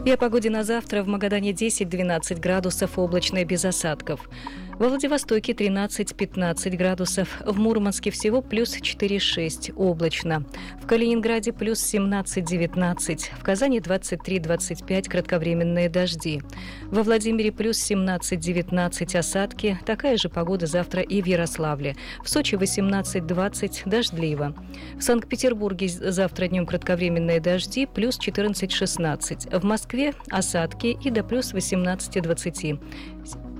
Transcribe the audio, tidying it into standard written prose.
И о погоде на завтра. В Магадане 10-12 градусов, облачно без осадков. Во Владивостоке 13-15 градусов, в Мурманске всего плюс 4-6, облачно. В Калининграде плюс 17-19, в Казани 23-25, кратковременные дожди. Во Владимире плюс 17-19, осадки. Такая же погода завтра и в Ярославле. В Сочи 18-20, дождливо. В Санкт-Петербурге завтра днем кратковременные дожди, плюс 14-16. В Москве осадки и до плюс 18-20.